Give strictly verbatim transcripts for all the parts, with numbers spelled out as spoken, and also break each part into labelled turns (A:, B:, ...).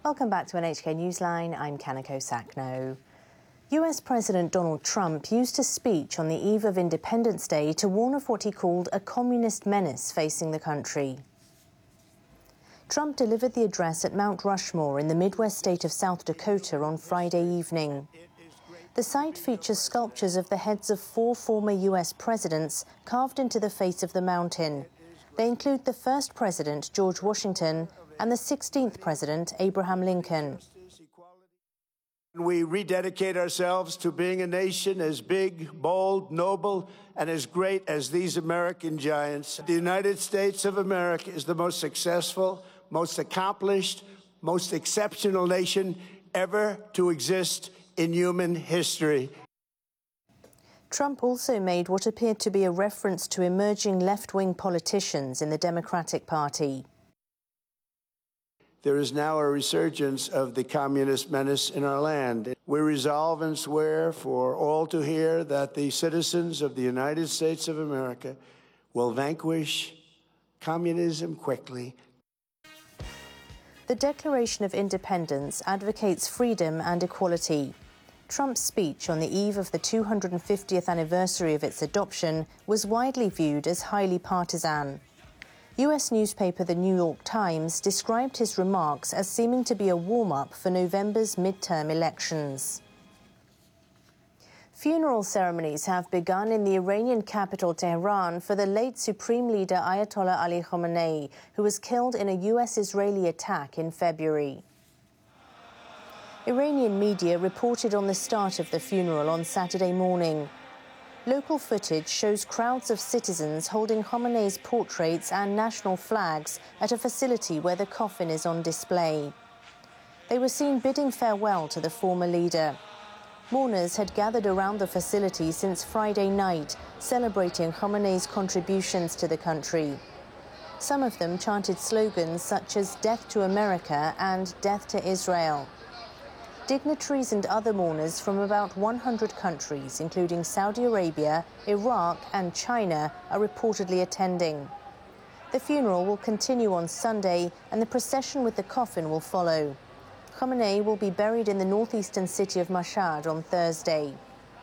A: Welcome back to N H K Newsline. I'm Kanako Sakno. U S President Donald Trump used his speech on the eve of Independence Day to warn of what he called a communist menace facing the country. Trump delivered the address at Mount Rushmore in the Midwest state of South Dakota on Friday evening. The site features sculptures of the heads of four former U S presidents carved into the face of the mountain. They include the first president, George Washington, and the sixteenth president, Abraham Lincoln.
B: We rededicate ourselves to being a nation as big, bold, noble, and as great as these American giants. The United States of America is the most successful, most accomplished, most exceptional nation ever to exist in human history.
A: Trump also made what appeared to be a reference to emerging left-wing politicians in the Democratic Party.
B: There is now a resurgence of the communist menace in our land. We resolve and swear for all to hear that the citizens of the United States of America will vanquish communism quickly.
A: The Declaration of Independence advocates freedom and equality. Trump's speech on the eve of the two hundred fiftieth anniversary of its adoption was widely viewed as highly partisan. U S newspaper The New York Times described his remarks as seeming to be a warm-up for November's midterm elections. Funeral ceremonies have begun in the Iranian capital Tehran for the late Supreme Leader Ayatollah Ali Khamenei, who was killed in a U S-Israeli attack in February. Iranian media reported on the start of the funeral on Saturday morning. Local footage shows crowds of citizens holding Khamenei's portraits and national flags at a facility where the coffin is on display. They were seen bidding farewell to the former leader. Mourners had gathered around the facility since Friday night, celebrating Khamenei's contributions to the country. Some of them chanted slogans such as "Death to America" and "Death to Israel." Dignitaries and other mourners from about one hundred countries, including Saudi Arabia, Iraq and China, are reportedly attending. The funeral will continue on Sunday and the procession with the coffin will follow. Khamenei will be buried in the northeastern city of Mashhad on Thursday.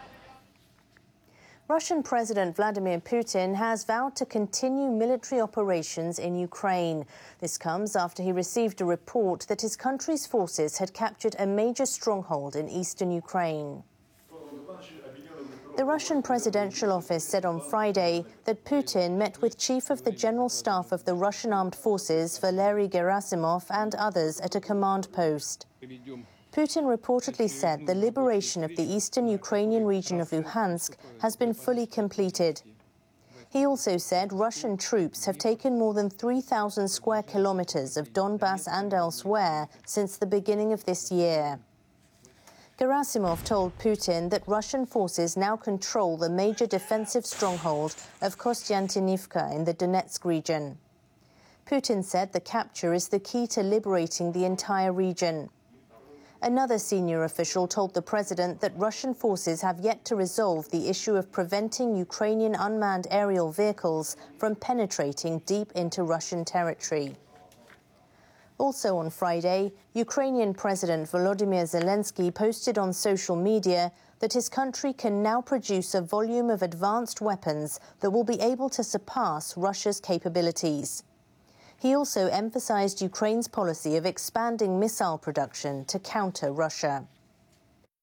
A: Russian President Vladimir Putin has vowed to continue military operations in Ukraine. This comes after he received a report that his country's forces had captured a major stronghold in eastern Ukraine. The Russian presidential office said on Friday that Putin met with Chief of the General Staff of the Russian Armed Forces, Valery Gerasimov, and others at a command post. Putin reportedly said the liberation of the eastern Ukrainian region of Luhansk has been fully completed. He also said Russian troops have taken more than three thousand square kilometers of Donbass and elsewhere since the beginning of this year. Gerasimov told Putin that Russian forces now control the major defensive stronghold of Kostiantynivka in the Donetsk region. Putin said the capture is the key to liberating the entire region. Another senior official told the president that Russian forces have yet to resolve the issue of preventing Ukrainian unmanned aerial vehicles from penetrating deep into Russian territory. Also on Friday, Ukrainian President Volodymyr Zelensky posted on social media that his country can now produce a volume of advanced weapons that will be able to surpass Russia's capabilities. He also emphasized Ukraine's policy of expanding missile production to counter Russia.